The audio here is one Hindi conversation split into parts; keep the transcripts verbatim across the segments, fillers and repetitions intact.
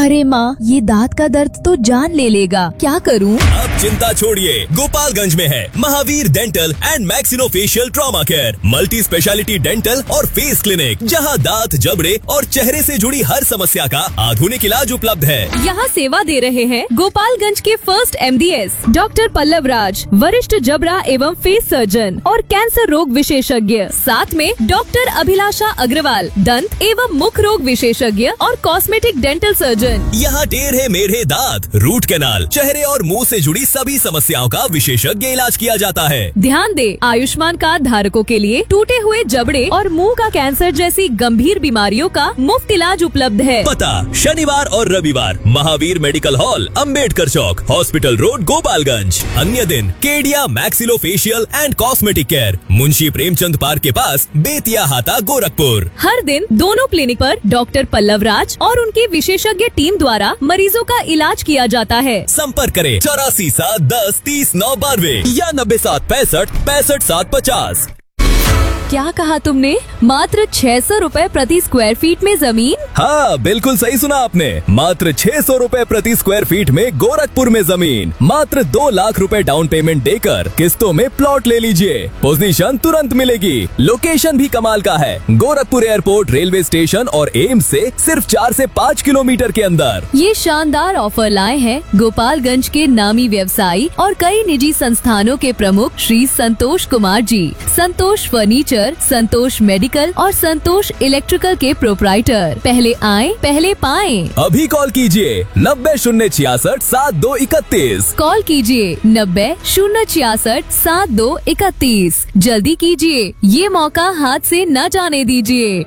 अरे माँ, ये दांत का दर्द तो जान ले लेगा, क्या करूँ? अब चिंता छोड़िए, गोपालगंज में है Mahavir dental and maxillofacial trauma care, multi speciality dental और फेस क्लिनिक, जहां दांत, जबड़े और चेहरे से जुड़ी हर समस्या का आधुनिक इलाज उपलब्ध है। यहाँ सेवा दे रहे हैं गोपालगंज के first M D S doctor Pallav राज, वरिष्ठ जबड़ा एवं फेस सर्जन और कैंसर रोग विशेषज्ञ, साथ में डॉक्टर अभिलाषा अग्रवाल, दंत एवं मुख रोग विशेषज्ञ और कॉस्मेटिक डेंटल सर्जन। यहाँ टेढ़े मेढ़े दांत, रूट कैनाल, चेहरे और मुंह से जुड़ी सभी समस्याओं का विशेषज्ञ इलाज किया जाता है। ध्यान दे, आयुष्मान कार्ड धारकों के लिए टूटे हुए जबड़े और मुंह का कैंसर जैसी गंभीर बीमारियों का मुफ्त इलाज उपलब्ध है। पता शनिवार और रविवार महावीर मेडिकल हॉल, अंबेडकर चौक, हॉस्पिटल रोड, गोपालगंज। अन्य दिन Kedia maxillofacial and cosmetic care, Munshi Premchand park के पास, बेतिया हाता, गोरखपुर। हर दिन दोनों क्लिनिक पर डॉक्टर पल्लव राज और उनकी विशेषज्ञ टीम द्वारा मरीजों का इलाज किया जाता है। संपर्क करें चौरासी सात दस तीस नौ बानवे या नब्बे सात पैंसठ पैंसठ सात पचास। क्या कहा तुमने? मात्र छह सौ रूपए प्रति स्क्वायर फीट में जमीन? हाँ, बिल्कुल सही सुना आपने। मात्र छह सौ रूपए प्रति स्क्वायर फीट में गोरखपुर में जमीन। मात्र दो लाख रुपए डाउन पेमेंट देकर किस्तों में प्लॉट ले लीजिए। पोजीशन तुरंत मिलेगी। लोकेशन भी कमाल का है, गोरखपुर एयरपोर्ट, रेलवे स्टेशन और एम्स से सिर्फ चार से पाँच किलोमीटर के अंदर। ये शानदार ऑफर लाए हैं गोपालगंज के नामी व्यवसायी और कई निजी संस्थानों के प्रमुख श्री संतोष कुमार जी। संतोष फर्नीचर, संतोष मेडिकल और संतोष इलेक्ट्रिकल के प्रोप्राइटर। पहले आए, पहले पाएं। अभी कॉल कीजिए नब्बे शून्य छियासठ सात दो इकतीस। कॉल कीजिए नब्बे शून्य छियासठ सात दो इकतीस। जल्दी कीजिए, ये मौका हाथ से न जाने दीजिए।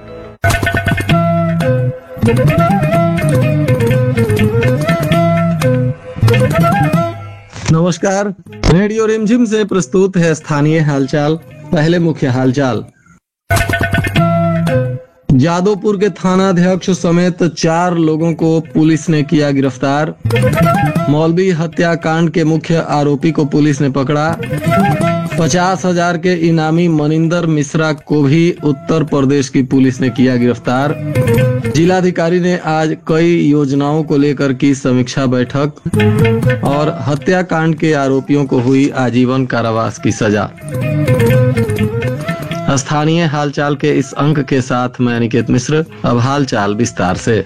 नमस्कार, रेडियो रिमझिम से प्रस्तुत है स्थानीय हालचाल। पहले मुख्य हालचाल। जादवपुर के थानाध्यक्ष समेत चार लोगों को पुलिस ने किया गिरफ्तार। मौलवी हत्याकांड के मुख्य आरोपी को पुलिस ने पकड़ा। पचास हजार के इनामी मनिंदर मिश्रा को भी उत्तर प्रदेश की पुलिस ने किया गिरफ्तार। जिलाधिकारी ने आज कई योजनाओं को लेकर की समीक्षा बैठक और हत्याकांड के आरोपियों को हुई आजीवन कारावास की सजा। स्थानीय हालचाल के इस अंक के साथ मैं अनिकेत मिश्र। अब हालचाल विस्तार से।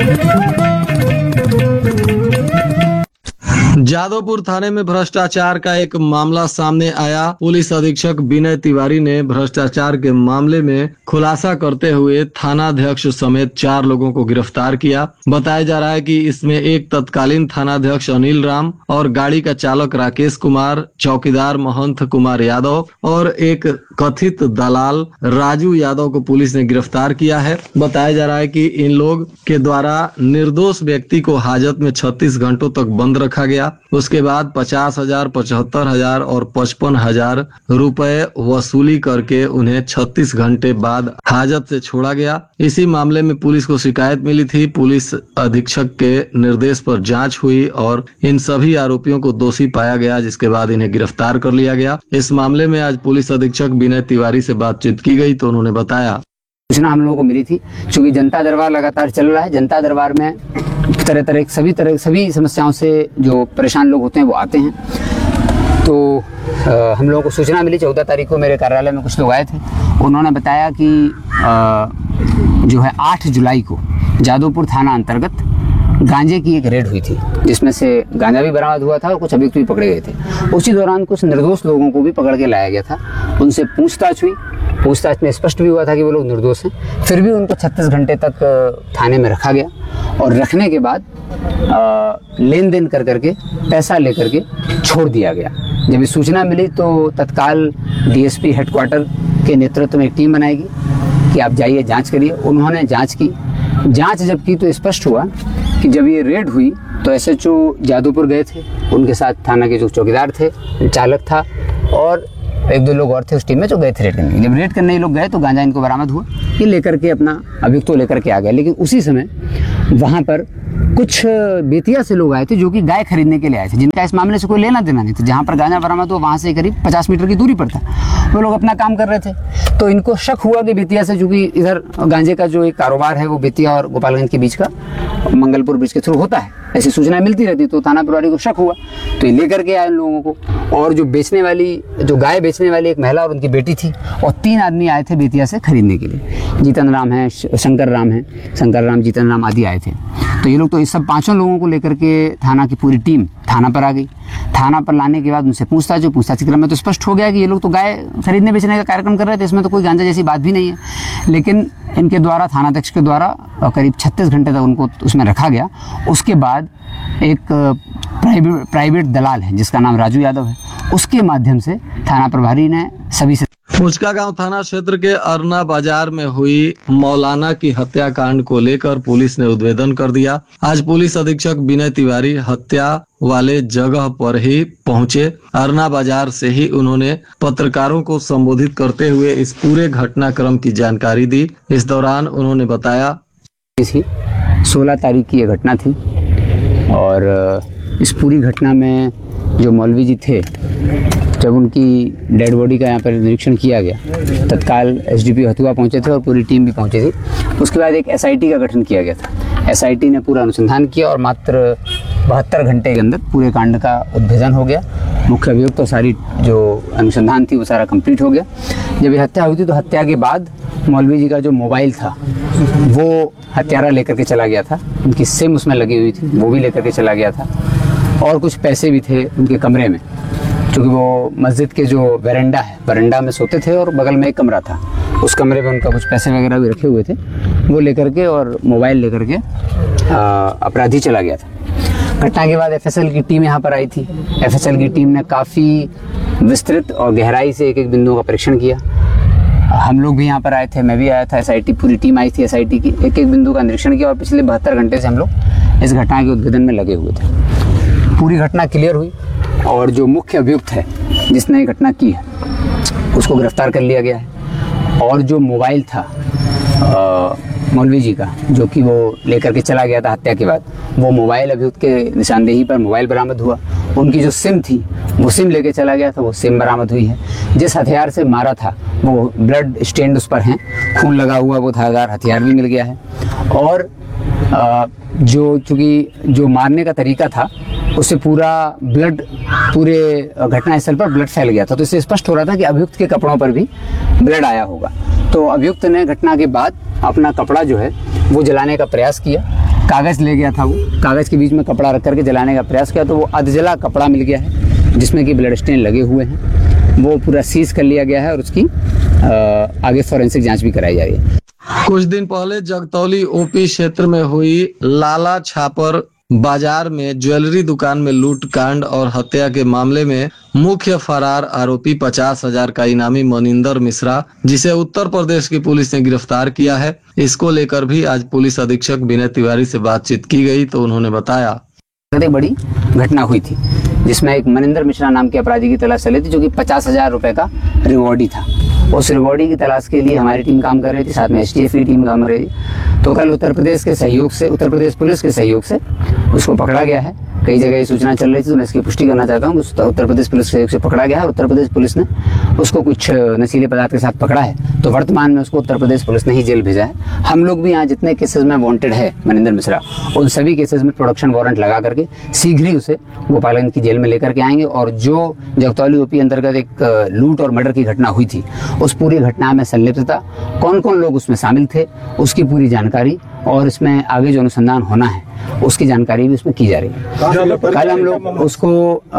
जादवपुर थाने में भ्रष्टाचार का एक मामला सामने आया। पुलिस अधीक्षक विनय तिवारी ने भ्रष्टाचार के मामले में खुलासा करते हुए थानाध्यक्ष समेत चार लोगों को गिरफ्तार किया। बताया जा रहा है कि इसमें एक तत्कालीन थानाध्यक्ष अनिल राम और गाड़ी का चालक राकेश कुमार, चौकीदार महंत कुमार यादव और एक कथित दलाल राजू यादव को पुलिस ने गिरफ्तार किया है। बताया जा रहा है कि इन लोग के द्वारा निर्दोष व्यक्ति को हाजत में छत्तीस घंटों तक बंद रखा गया। उसके बाद पचास हजार, पचहत्तर हजार और पचपन हजार रुपए वसूली करके उन्हें छत्तीस घंटे बाद हाजत से छोड़ा गया। इसी मामले में पुलिस को शिकायत मिली थी। पुलिस अधीक्षक के निर्देश पर जांच हुई और इन सभी आरोपियों को दोषी पाया गया, जिसके बाद इन्हें गिरफ्तार कर लिया गया। इस मामले में आज पुलिस अधीक्षक विनय तिवारी से बातचीत की गई तो उन्होंने बताया, सूचना हम लोगों को मिली थी। चूंकि जनता दरबार लगातार चल रहा है, जनता दरबार में तरह तरह सभी तरह सभी समस्याओं से जो परेशान लोग होते हैं वो आते हैं। तो आ, हम लोगों को सूचना मिली, चौदह तारीख को मेरे कार्यालय में कुछ लोग आए थे। उन्होंने बताया कि आ, जो है आठ जुलाई को जादवपुर थाना अंतर्गत गांजे की एक रेड हुई थी, जिसमें से गांजा भी बरामद हुआ था और कुछ अभियुक्त भी पकड़े गए थे। उसी दौरान कुछ निर्दोष लोगों को भी पकड़ के लाया गया था। उनसे पूछताछ हुई। पूछताछ में स्पष्ट भी हुआ था कि वो लोग निर्दोष हैं। फिर भी उनको छत्तीस घंटे तक थाने में रखा गया और रखने के बाद लेन देन कर करके पैसा लेकर के छोड़ दिया गया। जब ये सूचना मिली तो तत्काल डीएसपी हेडक्वार्टर के नेतृत्व में एक टीम बनाएगी कि आप जाइए जांच करिए। उन्होंने जांच की। जांच जब की तो स्पष्ट हुआ कि जब ये रेड हुई तो एसएचओ जादवपुर गए थे, उनके साथ थाना के जो चौकीदार थे, चालक था और एक दो लोग और थे उस टीम में जो गए थे रेड करने। जब रेड करने ये लोग गए तो गांजा इनको बरामद हुआ। ये लेकर के अपना अभियुक्तों लेकर के आ गए। लेकिन उसी समय वहाँ पर कुछ बेतिया से लोग आए थे जो कि गाय खरीदने के लिए आए थे, जिनका इस मामले से कोई लेना देना नहीं था। जहाँ पर गांजा बरामद हुआ वहाँ से करीब पचास मीटर की दूरी पर था। वो लोग अपना काम कर रहे थे, तो इनको शक हुआ कि बेतिया से, चूंकि इधर गांजे का जो एक कारोबार है वो बेतिया और गोपालगंज के बीच का मंगलपुर ब्रिज के थ्रू होता है, ऐसी सूचनाएं मिलती रहती। तो थाना प्रभारी को शक हुआ, तो ये लेकर के आए उन लोगों को। और जो बेचने वाली, जो गाय बेचने वाली एक महिला और उनकी बेटी थी, और तीन आदमी आए थे बेतिया से खरीदने के लिए। जीतन राम है, शंकर राम है, शंकर राम, जीतन राम आदि आए थे। तो ये लोग, तो इस सब पांचों लोगों को लेकर के थाना की पूरी टीम थाना पर आ गई। थाना पर लाने के बाद उनसे पूछताछ जो पूछताछ के क्रम में तो स्पष्ट हो गया कि ये लोग तो गाय खरीदने बेचने का कार्यक्रम कर रहे थे, इसमें तो कोई गांजा जैसी बात भी नहीं है। लेकिन इनके द्वारा, थानाध्यक्ष के द्वारा करीब छत्तीस घंटे तक उनको उसमें रखा गया। उसके बाद एक प्राइवेट प्राइवेट दलाल है जिसका नाम राजू यादव है, उसके माध्यम से थाना प्रभारी ने सभी से मुचका गांव थाना क्षेत्र के अरना बाजार में हुई मौलाना की हत्याकांड को लेकर पुलिस ने उद्भेदन कर दिया। आज पुलिस अधीक्षक विनय तिवारी हत्या वाले जगह पर ही पहुंचे। अरना बाजार से ही उन्होंने पत्रकारों को संबोधित करते हुए इस पूरे घटनाक्रम की जानकारी दी। इस दौरान उन्होंने बताया, सोलह तारीख की यह घटना थी और इस पूरी घटना में जो मौलवी जी थे, जब उनकी डेड बॉडी का यहाँ पर निरीक्षण किया गया, तत्काल एसडीपी हथुआ पहुंचे थे और पूरी टीम भी पहुंची थी। उसके बाद एक एसआईटी का गठन किया गया था। एसआईटी ने पूरा अनुसंधान किया और मात्र बहत्तर घंटे के अंदर पूरे कांड का उद्भेदन हो गया। मुख्य अभियुक्त तो सारी जो अनुसंधान थी वो सारा कंप्लीट हो गया। जब ये हत्या हुई थी तो हत्या के बाद मौलवी जी का जो मोबाइल था वो हत्यारा लेकर के चला गया था। उनकी सिम उसमें लगी हुई थी, वो भी लेकर के चला गया था। और कुछ पैसे भी थे उनके कमरे में, क्योंकि वो मस्जिद के जो वरांडा है, वरांडा में सोते थे और बगल में एक कमरा था, उस कमरे में उनका कुछ पैसे वगैरह भी रखे हुए थे। वो लेकर के और मोबाइल लेकर के अपराधी चला गया था। घटना के बाद एफएसएल की टीम यहाँ पर आई थी। एफएसएल की टीम ने काफ़ी विस्तृत और गहराई से एक एक बिंदुओं का परीक्षण किया। हम लोग भी यहाँ पर आए थे, मैं भी आया था, एसआईटी पूरी टीम आई थी एसआईटी की। एक एक बिंदु का निरीक्षण किया और पिछले बहत्तर घंटे से हम लोग इस घटना के उद्भेदन में लगे हुए थे। पूरी घटना क्लियर हुई और जो मुख्य अभियुक्त है जिसने ये घटना की है उसको गिरफ्तार कर लिया गया है। और जो मोबाइल था मौलवी जी का, जो कि वो लेकर के चला गया था हत्या के बाद, वो मोबाइल अभियुक्त के निशानदेही पर मोबाइल बरामद हुआ। उनकी जो सिम थी वो सिम लेके चला गया था, वो सिम बरामद हुई है। जिस हथियार से मारा था वो ब्लड स्टेन उस पर हैं, खून लगा हुआ वो धारदार हथियार भी मिल गया है। और आ, जो चूँकि जो मारने का तरीका था उससे पूरा ब्लड, पूरे घटनास्थल पर ब्लड फैल गया था। तो इससे स्पष्ट हो रहा था कि अभियुक्त के कपड़ों पर भी ब्लड आया होगा। तो अभियुक्त ने घटना के बाद अपना कपड़ा जो है वो जलाने का प्रयास किया। कागज़ ले गया था, वो कागज़ के बीच में कपड़ा रख करके जलाने का प्रयास किया, तो वो अधजला कपड़ा मिल गया है जिसमें कि ब्लड स्टेन लगे हुए हैं। वो पूरा सीज कर लिया गया है और उसकी आ, आगे फॉरेंसिक जाँच भी कराई जा रही है। कुछ दिन पहले जगतौली ओपी क्षेत्र में हुई लाला छापर बाजार में ज्वेलरी दुकान में लूट कांड और हत्या के मामले में मुख्य फरार आरोपी पचास हजार का इनामी मनिंदर मिश्रा, जिसे उत्तर प्रदेश की पुलिस ने गिरफ्तार किया है, इसको लेकर भी आज पुलिस अधीक्षक विनय तिवारी से बातचीत की गई तो उन्होंने बताया, एक बड़ी घटना हुई थी जिसमें एक मनिंदर मिश्रा नाम के अपराधी की तलाश चली थी, जो कि पचास हजार रुपए का रिवॉर्डी था। उस रिवॉर्डी की तलाश के लिए हमारी टीम काम कर रही थी, साथ में एसटीएफ की टीम काम कर रही थी। तो कल उत्तर प्रदेश के सहयोग से, उत्तर प्रदेश पुलिस के सहयोग से उसको पकड़ा गया है। कई जगह ये सूचना चल रही थी, तो मैं इसकी पुष्टि करना चाहता हूँ। उत्तर प्रदेश पुलिस के सहयोग से पकड़ा गया है। उत्तर प्रदेश पुलिस ने उसको कुछ नशीले पदार्थ के साथ पकड़ा है, तो वर्तमान में उसको उत्तर प्रदेश पुलिस ने ही जेल भेजा है। हम लोग भी यहाँ जितने केसेस में वांटेड है मनिंदर मिश्रा, उन सभी केसेस में प्रोडक्शन वारंट लगा करके शीघ्र ही उसे गोपालगंज की जेल में लेकर के आएंगे। और जो जगतौली ओपी अंतर्गत एक लूट और मर्डर की घटना हुई थी, उस पूरी घटना में संलिप्तता, कौन कौन लोग उसमें शामिल थे, उसकी पूरी जानकारी और इसमें आगे जो अनुसंधान होना है उसकी जानकारी भी उसमें की जा रही है। कल हम लोग उसको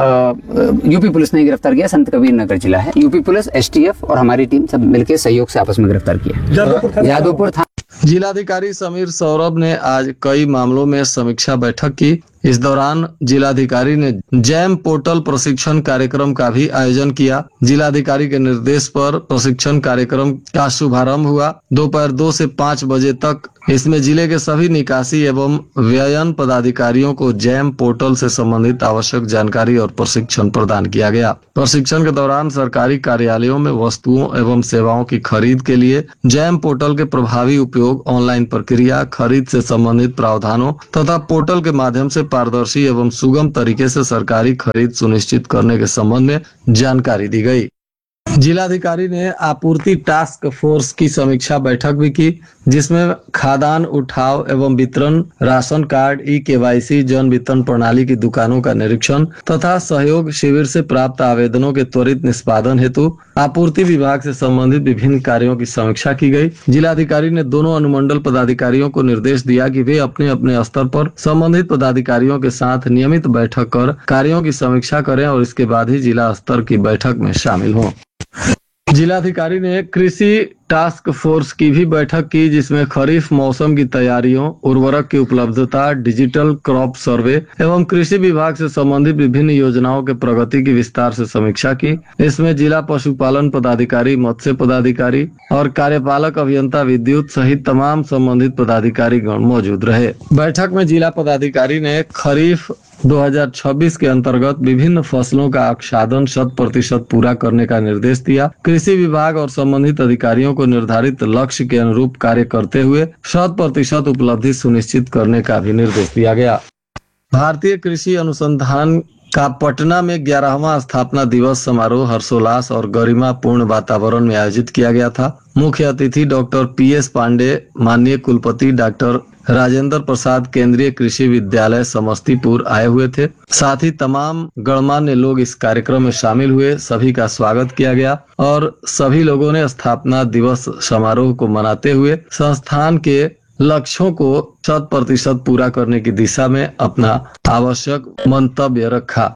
यूपी पुलिस ने गिरफ्तार किया, संत कबीर नगर जिला है। यूपी पुलिस, एसटीएफ और हमारी टीम सब मिलकर सहयोग से आपस में गिरफ्तार किया। यादवपुर था। जिलाधिकारी समीर सौरभ ने आज कई मामलों में समीक्षा बैठक की। इस दौरान जिलाधिकारी ने जैम पोर्टल प्रशिक्षण कार्यक्रम का भी आयोजन किया। जिलाधिकारी के निर्देश पर प्रशिक्षण कार्यक्रम का शुभारंभ हुआ। दोपहर दो से पाँच बजे तक इसमें जिले के सभी निकासी एवं व्ययन पदाधिकारियों को जैम पोर्टल से संबंधित आवश्यक जानकारी और प्रशिक्षण प्रदान किया गया। प्रशिक्षण के दौरान सरकारी कार्यालयों में वस्तुओं एवं सेवाओं की खरीद के लिए जैम पोर्टल के प्रभावी उपयोग, ऑनलाइन प्रक्रिया, खरीद से संबंधित प्रावधानों तथा पोर्टल के माध्यम से पारदर्शी एवं सुगम तरीके से सरकारी खरीद सुनिश्चित करने के संबंध में जानकारी दी गई। जिलाधिकारी ने आपूर्ति टास्क फोर्स की समीक्षा बैठक भी की, जिसमें खाद्यान्न उठाव एवं वितरण, राशन कार्ड, ई केवाईसी, जन वितरण प्रणाली की दुकानों का निरीक्षण तथा सहयोग शिविर से प्राप्त आवेदनों के त्वरित निष्पादन हेतु आपूर्ति विभाग से संबंधित विभिन्न कार्यों की समीक्षा की गई। जिलाधिकारी ने दोनों अनुमंडल पदाधिकारियों को निर्देश दिया कि वे अपने अपने स्तर पर संबंधित पदाधिकारियों के साथ नियमित बैठक कर कार्यों की समीक्षा करें और इसके बाद ही जिला स्तर की बैठक में शामिल हों। जिलाधिकारी ने कृषि टास्क फोर्स की भी बैठक की, जिसमें खरीफ मौसम की तैयारियों, उर्वरक की उपलब्धता, डिजिटल क्रॉप सर्वे एवं कृषि विभाग से संबंधित विभिन्न योजनाओं के प्रगति की विस्तार से समीक्षा की। इसमें जिला पशुपालन पदाधिकारी, मत्स्य पदाधिकारी और कार्यपालक अभियंता विद्युत सहित तमाम संबंधित पदाधिकारी गण मौजूद रहे। बैठक में जिला पदाधिकारी ने खरीफ दो हज़ार छब्बीस के अंतर्गत विभिन्न फसलों का आच्छादन शत प्रतिशत पूरा करने का निर्देश दिया। कृषि विभाग और संबंधित अधिकारियों को निर्धारित लक्ष्य के अनुरूप कार्य करते हुए शत प्रतिशत उपलब्धि सुनिश्चित करने का भी निर्देश दिया गया। भारतीय कृषि अनुसंधान का पटना में ग्यारहवां स्थापना दिवस समारोह हर्षोल्लास और गरिमापूर्ण वातावरण में आयोजित किया गया था। मुख्य अतिथि डॉक्टर पी एस पांडे, माननीय कुलपति डॉक्टर राजेंद्र प्रसाद, केंद्रीय कृषि विद्यालय समस्तीपुर आए हुए थे। साथ ही तमाम गणमान्य लोग इस कार्यक्रम में शामिल हुए। सभी का स्वागत किया गया और सभी लोगों ने स्थापना दिवस समारोह को मनाते हुए संस्थान के लक्ष्यों को शत प्रतिशत पूरा करने की दिशा में अपना आवश्यक मंतव्य रखा।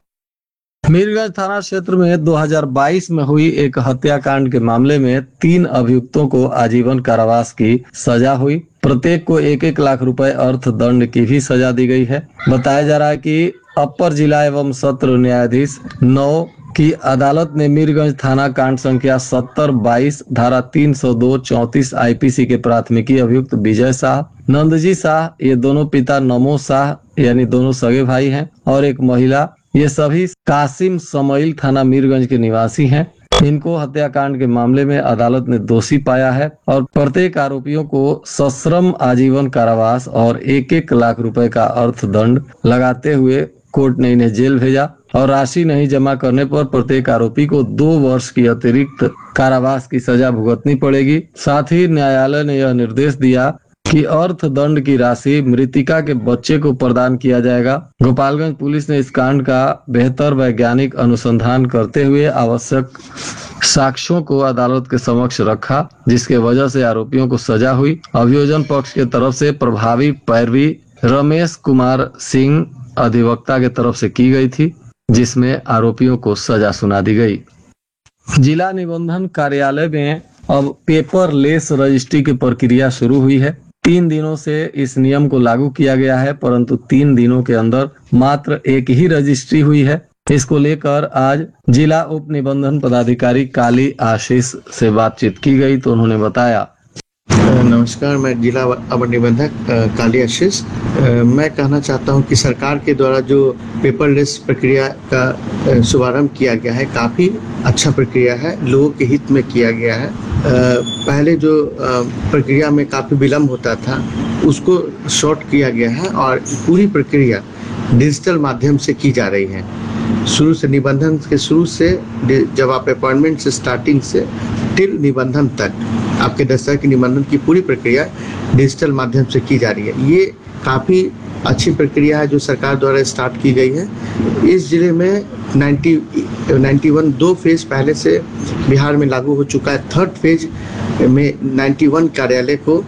मीरगंज थाना क्षेत्र में दो हज़ार बाईस में हुई एक हत्याकांड के मामले में तीन अभियुक्तों को आजीवन कारावास की सजा हुई। प्रत्येक को एक एक लाख रुपए अर्थदंड की भी सजा दी गई है। बताया जा रहा है कि अपर जिला एवं सत्र न्यायाधीश नौ की अदालत ने मीरगंज थाना कांड संख्या सत्तर बाईस धारा तीन सौ दो चौंतीस आईपीसी के प्राथमिकी अभियुक्त विजय शाह, नंदजी शाह, ये दोनों पिता नमो शाह यानी दोनों सगे भाई हैं, और एक महिला, ये सभी कासिम समईल थाना मीरगंज के निवासी हैं। इनको हत्याकांड के मामले में अदालत ने दोषी पाया है और प्रत्येक आरोपियों को सश्रम आजीवन कारावास और एक एक लाख रुपए का अर्थदंड लगाते हुए कोर्ट ने इन्हें जेल भेजा और राशि नहीं जमा करने पर प्रत्येक आरोपी को दो वर्ष की अतिरिक्त कारावास की सजा भुगतनी पड़ेगी। साथ ही न्यायालय ने यह निर्देश दिया कि अर्थदंड की राशि मृतिका के बच्चे को प्रदान किया जाएगा। गोपालगंज पुलिस ने इस कांड का बेहतर वैज्ञानिक अनुसंधान करते हुए आवश्यक साक्ष्यों को अदालत के समक्ष रखा, जिसके वजह से आरोपियों को सजा हुई। अभियोजन पक्ष के तरफ से प्रभावी पैरवी रमेश कुमार सिंह अधिवक्ता के तरफ से की गई थी, जिसमें आरोपियों को सजा सुना दी गई। जिला निबंधन कार्यालय में अब पेपर लेस रजिस्ट्री की प्रक्रिया शुरू हुई है। तीन दिनों से इस नियम को लागू किया गया है, परंतु तीन दिनों के अंदर मात्र एक ही रजिस्ट्री हुई है। इसको लेकर आज जिला उप निबंधन पदाधिकारी काली आशीष से बातचीत की गई तो उन्होंने बताया। नमस्कार, मैं जिला अवर निबंधक काली आशीष। मैं कहना चाहता हूं कि सरकार के द्वारा जो पेपरलेस प्रक्रिया का शुभारंभ किया गया है, काफ़ी अच्छा प्रक्रिया है, लोगों के हित में किया गया है। पहले जो प्रक्रिया में काफ़ी विलम्ब होता था, उसको शॉर्ट किया गया है और पूरी प्रक्रिया डिजिटल माध्यम से की जा रही है। शुरू से निबंधन के शुरू से जब आप अपॉइंटमेंट से स्टार्टिंग से टिल निबंधन तक आपके दस तरह की निबंधन की पूरी प्रक्रिया डिजिटल माध्यम से की जा रही है। ये काफ़ी अच्छी प्रक्रिया है जो सरकार द्वारा स्टार्ट की गई है। इस जिले में नाइन्टी नाइन्टी वन दो फेज पहले से बिहार में लागू हो चुका है। थर्ड फेज में नाइन्टी वन कार्यालय को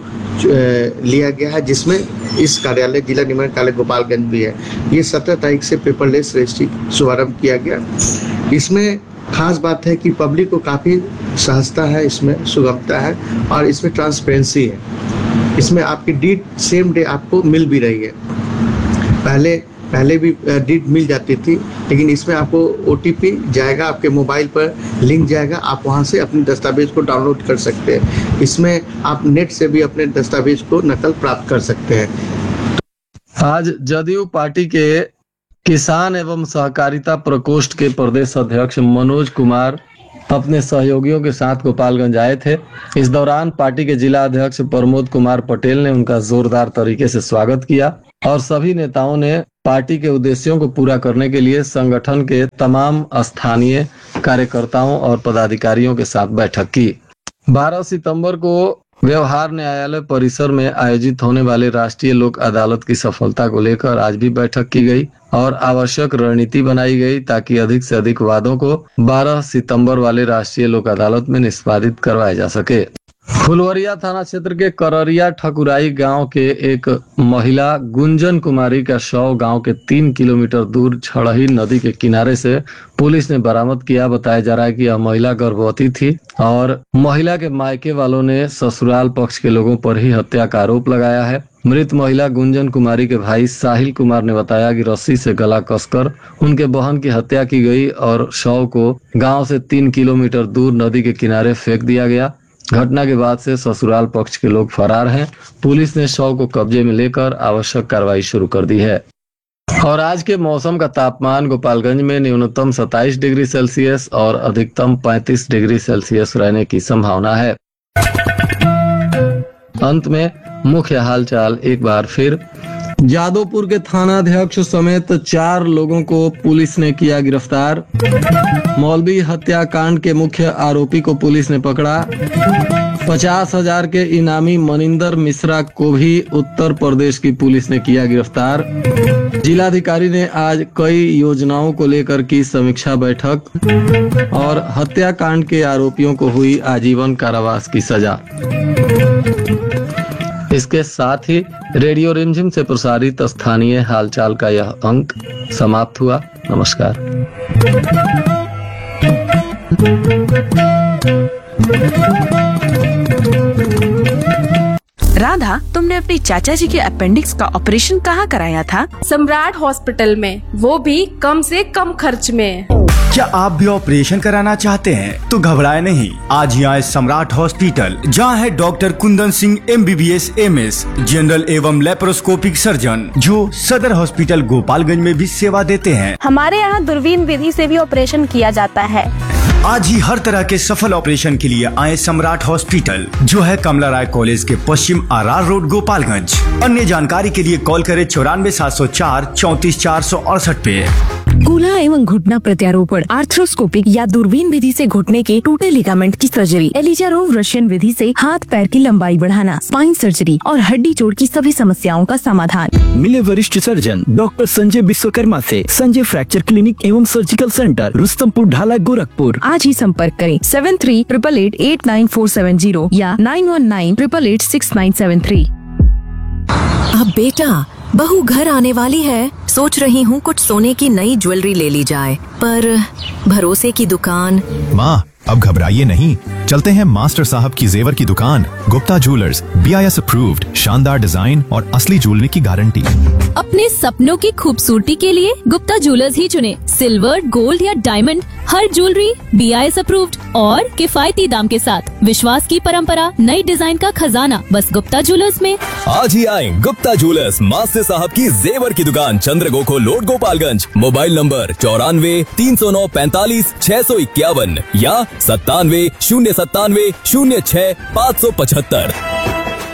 लिया गया है, जिसमें इस कार्यालय जिला निबंधन कार्यालय गोपालगंज भी है। ये सत्रह तारीख से पेपरलेस रजिस्ट्री शुभारम्भ किया गया। इसमें खास बात है कि पब्लिक को काफ़ी सहजता है, इसमें सुगमता है और इसमें ट्रांसपेरेंसी है। इसमें आपकी डीड सेम डे आपको मिल भी रही है। पहले पहले भी डीड मिल जाती थी, लेकिन इसमें आपको ओटीपी जाएगा, आपके मोबाइल पर लिंक जाएगा, आप वहां से अपने दस्तावेज को डाउनलोड कर सकते हैं। इसमें आप नेट से भी अपने दस्तावेज को नकल प्राप्त कर सकते हैं। आज जदयू पार्टी के किसान एवं सहकारिता प्रकोष्ठ के प्रदेश अध्यक्ष मनोज कुमार अपने सहयोगियों के साथ गोपालगंज आए थे। इस दौरान पार्टी के जिला अध्यक्ष प्रमोद कुमार पटेल ने उनका जोरदार तरीके से स्वागत किया और सभी नेताओं ने पार्टी के उद्देश्यों को पूरा करने के लिए संगठन के तमाम स्थानीय कार्यकर्ताओं और पदाधिकारियों के साथ बैठक की। बारह सितंबर को व्यवहार न्यायालय परिसर में आयोजित होने वाले राष्ट्रीय लोक अदालत की सफलता को लेकर आज भी बैठक की गई और आवश्यक रणनीति बनाई गई ताकि अधिक से अधिक वादों को बारह सितंबर वाले राष्ट्रीय लोक अदालत में निष्पादित करवाया जा सके। फुलवरिया थाना क्षेत्र के कररिया ठकुराई गांव के एक महिला गुंजन कुमारी का शव गांव के तीन किलोमीटर दूर छड़ही नदी के किनारे से पुलिस ने बरामद किया। बताया जा रहा है कि यह महिला गर्भवती थी और महिला के मायके वालों ने ससुराल पक्ष के लोगों पर ही हत्या का आरोप लगाया है। मृत महिला गुंजन कुमारी के भाई साहिल कुमार ने बताया कि रस्सी से गला कसकर उनके बहन की हत्या की गई और शव को गांव से तीन किलोमीटर दूर नदी के किनारे फेंक दिया गया। घटना के बाद से ससुराल पक्ष के लोग फरार हैं। पुलिस ने शव को कब्जे में लेकर आवश्यक कार्रवाई शुरू कर दी है। और आज के मौसम का तापमान गोपालगंज में न्यूनतम सत्ताईस डिग्री सेल्सियस और अधिकतम पैंतीस डिग्री सेल्सियस रहने की संभावना है। अंत में मुख्य हालचाल एक बार फिर। जादवपुर के थानाध्यक्ष समेत चार लोगों को पुलिस ने किया गिरफ्तार। मौलवी हत्याकांड के मुख्य आरोपी को पुलिस ने पकड़ा। पचास हजार के इनामी मनिंदर मिश्रा को भी उत्तर प्रदेश की पुलिस ने किया गिरफ्तार। जिलाधिकारी ने आज कई योजनाओं को लेकर की समीक्षा बैठक और हत्याकांड के आरोपियों को हुई आजीवन कारावास की सजा। इसके साथ ही रेडियो रिमझिम से प्रसारित स्थानीय हालचाल का यह अंक समाप्त हुआ। नमस्कार। राधा, तुमने अपने चाचा जी के अपेंडिक्स का ऑपरेशन कहाँ कराया था? सम्राट हॉस्पिटल में, वो भी कम से कम खर्च में। क्या आप भी ऑपरेशन कराना चाहते हैं तो घबराए नहीं, आज ही आए सम्राट हॉस्पिटल, जहां है doctor Kundan Singh M B B S M S general एवं लेप्रोस्कोपिक सर्जन, जो सदर हॉस्पिटल गोपालगंज में भी सेवा देते हैं। हमारे यहाँ दूरबीन विधि से भी ऑपरेशन किया जाता है। आज ही हर तरह के सफल ऑपरेशन के लिए आए सम्राट हॉस्पिटल, जो है कमला राय कॉलेज के पश्चिम आर आर रोड गोपालगंज। अन्य जानकारी के लिए कॉल करें चौरानवे सात सौ चार चौतीस चार सौ अड़सठ पे। कूल्हा एवं घुटना प्रत्यारोपण, आर्थ्रोस्कोपिक या दूरबीन विधि से घुटने के टूटे लिगामेंट की सर्जरी, एलिजारोव रशियन विधि से हाथ पैर की लंबाई बढ़ाना, स्पाइन सर्जरी और हड्डी जोड़ की सभी समस्याओं का समाधान। मिले वरिष्ठ सर्जन डॉक्टर संजय विश्वकर्मा से संजय फ्रैक्चर क्लिनिक एवं सर्जिकल सेंटर, रुस्तमपुर ढाला, गोरखपुर। आज ही संपर्क करें seven three triple eight eight nine four seven zero या nine one nine triple eight six nine seven three. अब बेटा, बहू घर आने वाली है, सोच रही हूँ कुछ सोने की नई ज्वेलरी ले ली जाए, पर भरोसे की दुकान। माँ, अब घबराइए नहीं, चलते हैं मास्टर साहब की जेवर की दुकान, Gupta jewellers, B I S approved, शानदार डिजाइन और असली ज्वेलरी की गारंटी। अपने सपनों की खूबसूरती के लिए गुप्ता ज्वेलर्स ही चुने। सिल्वर, गोल्ड या diamond, her jewellery B I S approved और किफायती दाम के साथ। विश्वास की परंपरा, नई डिजाइन का खजाना, बस गुप्ता ज्वेलर्स में। आज ही आए गुप्ता ज्वेलर्स, मास्टर साहब की जेवर की दुकान, चंद्रगोखो लोड, गोपालगंज। मोबाइल नंबर चौरानवे तीन सौ नौ पैंतालीस छह सौ इक्यावन या सत्तानवे शून्य सत्तानवे शून्य छह पाँच सौ पचहत्तर।